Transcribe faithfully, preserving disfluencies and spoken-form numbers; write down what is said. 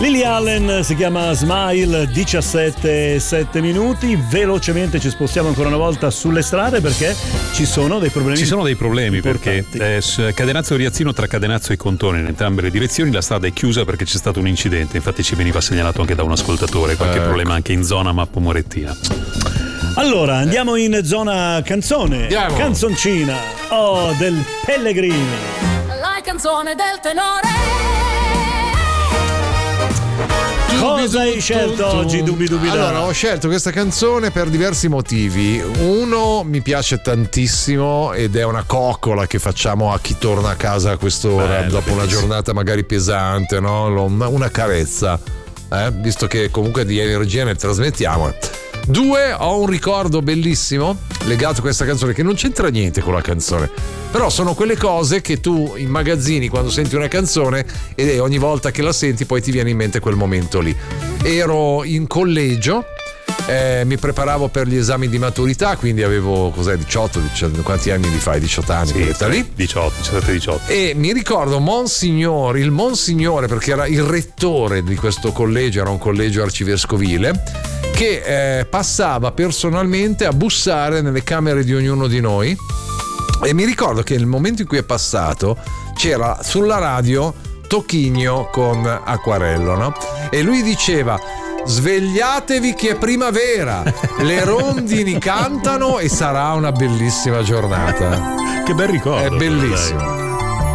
Lily Allen, si chiama Smile, diciassette e sette minuti. Velocemente ci spostiamo ancora una volta sulle strade perché ci sono dei problemi. Ci sono dei problemi importanti. perché eh, Cadenazzo Riazzino, tra Cadenazzo e Contone, in entrambe le direzioni, la strada è chiusa perché c'è stato un incidente. Infatti ci veniva segnalato anche da un ascoltatore qualche eh. problema anche in zona Mappo Morettina. Allora andiamo in zona canzone. Andiamo. Canzoncina oh, del Pellegrini. La canzone del tenore. Cosa hai scelto oggi, Dubi Dubi? Allora, ho scelto questa canzone per diversi motivi. Uno, mi piace tantissimo ed è una coccola che facciamo a chi torna a casa a quest'ora, Bella, dopo bellissima. una giornata magari pesante, no? Una, una carezza, eh? Visto che comunque di energia ne trasmettiamo. Due, ho un ricordo bellissimo legato a questa canzone che non c'entra niente con la canzone, però sono quelle cose che tu immagazzini quando senti una canzone e ogni volta che la senti poi ti viene in mente quel momento lì. Ero in collegio, eh, mi preparavo per gli esami di maturità, quindi avevo cos'è diciotto, diciotto quanti anni li fai? diciotto anni, quell'età lì? diciotto, diciassette diciotto. E mi ricordo Monsignore, il Monsignore, perché era il rettore di questo collegio, era un collegio arcivescovile, che eh, passava personalmente a bussare nelle camere di ognuno di noi. E mi ricordo che nel momento in cui è passato c'era sulla radio Tocchigno con Acquarello, no? E lui diceva: svegliatevi che è primavera, le rondini cantano e sarà una bellissima giornata. Che bel ricordo. È bellissimo.